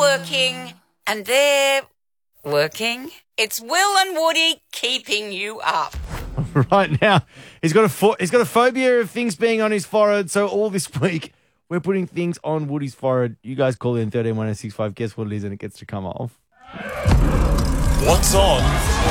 working and they're working. It's Will and Woody keeping you up. Right now, he's got a phobia of things being on his forehead. So all this week, we're putting things on Woody's forehead. You guys call in 131065. Guess what it is, and it gets to come off. What's on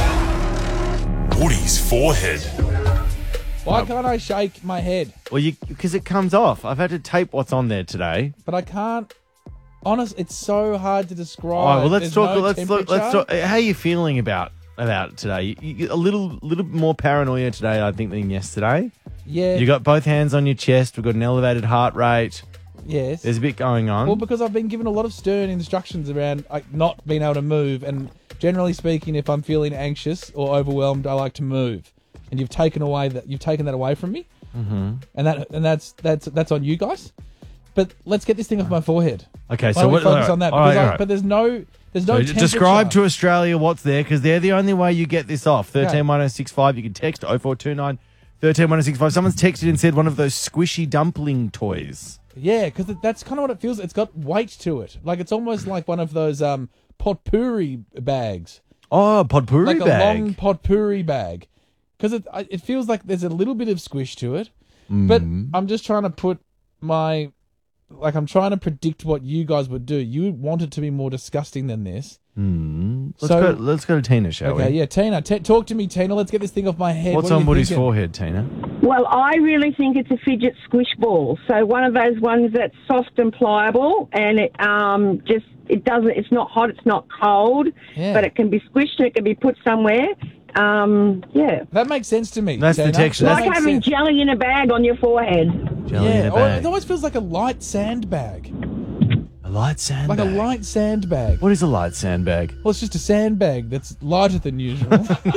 Woody's forehead? Why can't I shake my head? Well, because it comes off. I've had to tape what's on there today. But I can't. Honest, it's so hard to describe. All right, well, let's There's talk. no Let's talk. How are you feeling about today? A little more paranoia today, I think, than yesterday. Yeah. You got both hands on your chest. We've got an elevated heart rate. Yes. There's a bit going on. Well, because I've been given a lot of stern instructions around not being able to move, and generally speaking, if I'm feeling anxious or overwhelmed, I like to move. And you've taken that away from me, and that's on you guys. But let's get this thing off my forehead. Okay, Why so don't we what? focus on that? All right, Because all right. But there's no So temperature. describe to Australia what's there, because they're the only way you get this off. 131065. You can text 0429 131065. Someone's texted and said one of those squishy dumpling toys. Yeah, because that's kind of what it feels. It's got weight to it. Like it's almost like one of those potpourri bags. Oh, potpourri like bag. a long potpourri bag. Because it feels like there's a little bit of squish to it. But I'm just trying to put I'm trying to predict what you guys would do. You would want it to be more disgusting than this. Let's go to Tina, shall we? Okay, yeah, Tina. Talk to me, Tina. Let's get this thing off my head. What's What are on you Woody's thinking? forehead, Tina? Well, I really think it's a fidget squish ball. So one of those ones that's soft and pliable, and it's not hot, it's not cold, but it can be squished and it can be put somewhere. Yeah. That makes sense to me. That's the Tina. texture. That Like makes having sense. jelly in a bag on your forehead. Jelly in a Or bag. it always feels like a light sandbag. A light sandbag. Like a light sandbag. What is a light sandbag? Well, it's just a sandbag that's lighter than usual.